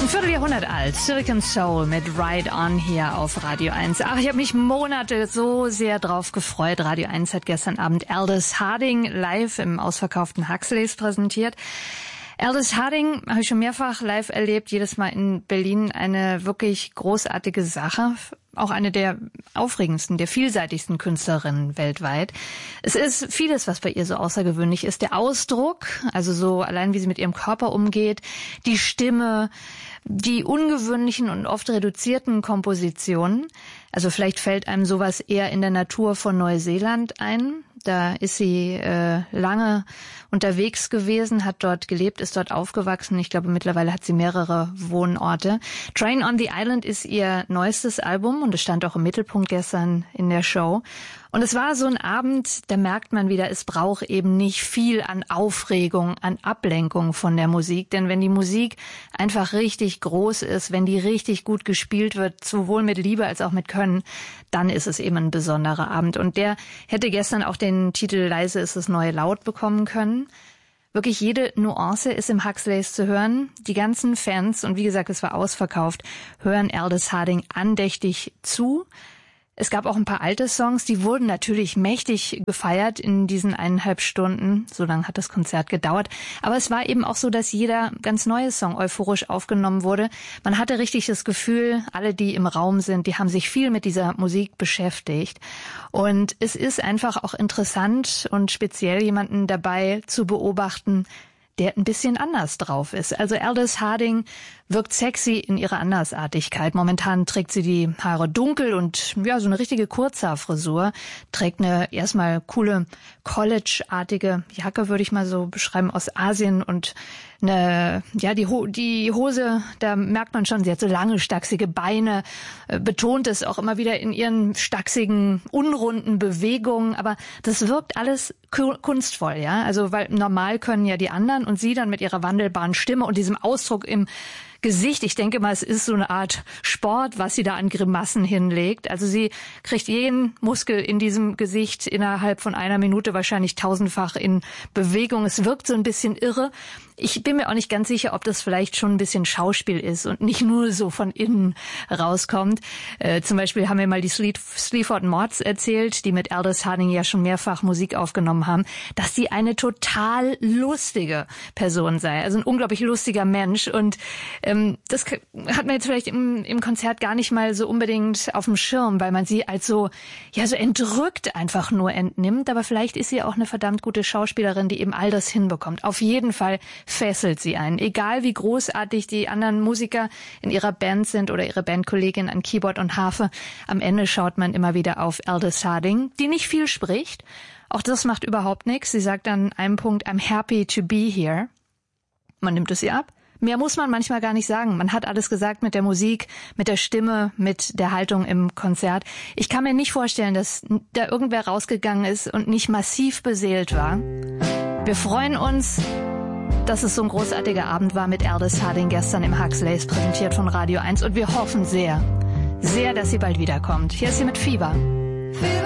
Ein Vierteljahrhundert alt, Silicon Soul mit Ride On hier auf Radio 1. Ach, ich habe mich Monate so sehr drauf gefreut. Radio 1 hat gestern Abend Aldous Harding live im ausverkauften Huxleys präsentiert. Aldous Harding habe ich schon mehrfach live erlebt, jedes Mal in Berlin. Eine wirklich großartige Sache, auch eine der aufregendsten, der vielseitigsten Künstlerinnen weltweit. Es ist vieles, was bei ihr so außergewöhnlich ist. Der Ausdruck, also so allein wie sie mit ihrem Körper umgeht, die Stimme, die ungewöhnlichen und oft reduzierten Kompositionen. Also vielleicht fällt einem sowas eher in der Natur von Neuseeland ein. Da ist sie lange unterwegs gewesen, hat dort gelebt, ist dort aufgewachsen. Ich glaube, mittlerweile hat sie mehrere Wohnorte. Train on the Island ist ihr neuestes Album und es stand auch im Mittelpunkt gestern in der Show. Und es war so ein Abend, da merkt man wieder, es braucht eben nicht viel an Aufregung, an Ablenkung von der Musik. Denn wenn die Musik einfach richtig groß ist, wenn die richtig gut gespielt wird, sowohl mit Liebe als auch mit Können, dann ist es eben ein besonderer Abend. Und der hätte gestern auch den Titel Leise ist das neue Laut bekommen können. Wirklich jede Nuance ist im Huxleys zu hören. Die ganzen Fans, und wie gesagt, es war ausverkauft, hören Aldous Harding andächtig zu. Es gab auch ein paar alte Songs, die wurden natürlich mächtig gefeiert in diesen 1,5 Stunden. So lange hat das Konzert gedauert. Aber es war eben auch so, dass jeder ganz neue Song euphorisch aufgenommen wurde. Man hatte richtig das Gefühl, alle, die im Raum sind, die haben sich viel mit dieser Musik beschäftigt. Und es ist einfach auch interessant und speziell jemanden dabei zu beobachten, der ein bisschen anders drauf ist. Also Aldous Harding wirkt sexy in ihrer Andersartigkeit. Momentan trägt sie die Haare dunkel und ja, so eine richtige Kurzhaarfrisur. Trägt eine erstmal coole College-artige Jacke, würde ich mal so beschreiben, aus Asien und die Hose, da merkt man schon, sie hat so lange, stachsige Beine, betont es auch immer wieder in ihren stachsigen, unrunden Bewegungen, aber das wirkt alles kunstvoll, ja, also weil normal können ja die anderen und sie dann mit ihrer wandelbaren Stimme und diesem Ausdruck im Gesicht. Ich denke mal, es ist so eine Art Sport, was sie da an Grimassen hinlegt. Also sie kriegt jeden Muskel in diesem Gesicht innerhalb von einer Minute wahrscheinlich 1000-fach in Bewegung. Es wirkt so ein bisschen irre. Ich bin mir auch nicht ganz sicher, ob das vielleicht schon ein bisschen Schauspiel ist und nicht nur so von innen rauskommt. Zum Beispiel haben wir mal die Sleaford Mods erzählt, die mit Aldous Harding ja schon mehrfach Musik aufgenommen haben, dass sie eine total lustige Person sei. Also ein unglaublich lustiger Mensch. Und das hat man jetzt vielleicht im Konzert gar nicht mal so unbedingt auf dem Schirm, weil man sie als so entrückt einfach nur entnimmt. Aber vielleicht ist sie auch eine verdammt gute Schauspielerin, die eben all das hinbekommt. Auf jeden Fall fesselt sie einen. Egal wie großartig die anderen Musiker in ihrer Band sind oder ihre Bandkollegin an Keyboard und Harfe, am Ende schaut man immer wieder auf Aldous Harding, die nicht viel spricht. Auch das macht überhaupt nichts. Sie sagt an einem Punkt, I'm happy to be here. Man nimmt es ihr ab. Mehr muss man manchmal gar nicht sagen. Man hat alles gesagt mit der Musik, mit der Stimme, mit der Haltung im Konzert. Ich kann mir nicht vorstellen, dass da irgendwer rausgegangen ist und nicht massiv beseelt war. Wir freuen uns, dass es so ein großartiger Abend war mit Aldous Harding gestern im Huxleys, präsentiert von Radio 1. Und wir hoffen sehr, sehr, dass sie bald wiederkommt. Hier ist sie mit Fieber.